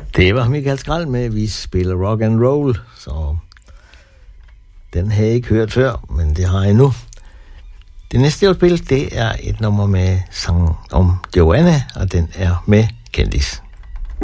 Det var Michael Skrald med, vi spiller rock and roll, så den har jeg ikke hørt før, men det har jeg nu. Det næste, jeg vil spille, det er et nummer med sang om Joanna, og den er med Kendis.